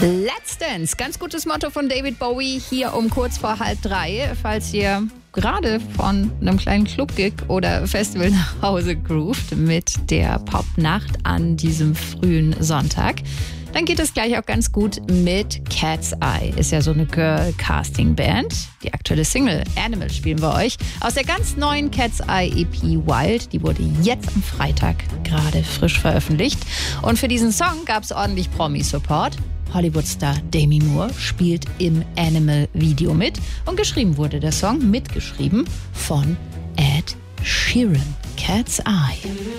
Let's Dance, ganz gutes Motto von David Bowie hier um kurz vor 2:30. Falls ihr gerade von einem kleinen Club-Gig oder Festival nach Hause groovt mit der Popnacht an diesem frühen Sonntag, dann geht es gleich auch ganz gut mit Cat's Eye. Ist ja so eine Girl-Casting-Band. Die aktuelle Single Animal spielen wir euch aus der ganz neuen Cat's Eye EP Wild. Die wurde jetzt am Freitag gerade frisch veröffentlicht. Und für diesen Song gab es ordentlich Promi-Support. Hollywood-Star Demi Moore spielt im Animal-Video mit. Und geschrieben wurde der Song, mitgeschrieben von Ed Sheeran. Cat's Eye.